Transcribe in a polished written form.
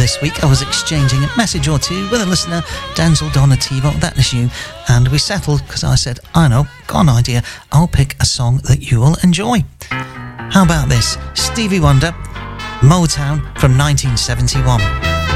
this week, I was exchanging a message or two with a listener, Denzel Donativo, that is you, and we settled because I said, I know, got an idea, I'll pick a song that you will enjoy. How about this? Stevie Wonder, Motown from 1971.